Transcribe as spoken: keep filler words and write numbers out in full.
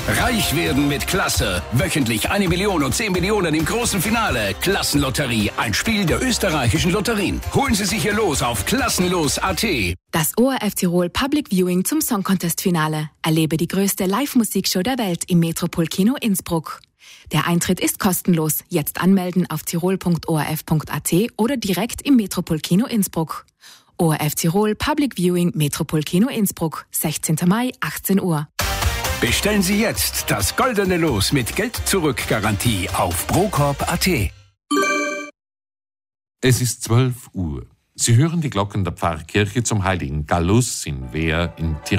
Reich werden mit Klasse. Wöchentlich eine Million und zehn Millionen im großen Finale. Klassenlotterie, ein Spiel der österreichischen Lotterien. Holen Sie sich Ihr Los auf klassenlos punkt a t. Das O R F Tirol Public Viewing zum Song Contest Finale. Erlebe die größte Live-Musikshow der Welt im Metropol-Kino Innsbruck. Der Eintritt ist kostenlos. Jetzt anmelden auf tirol punkt o r f punkt a t oder direkt im Metropol-Kino Innsbruck. O R F Tirol Public Viewing Metropol-Kino Innsbruck. sechzehnten Mai, achtzehn Uhr. Bestellen Sie jetzt das goldene Los mit Geld-Zurück-Garantie auf procorp punkt a t. Es ist zwölf Uhr. Sie hören die Glocken der Pfarrkirche zum Heiligen Gallus in Wehr in Tirol.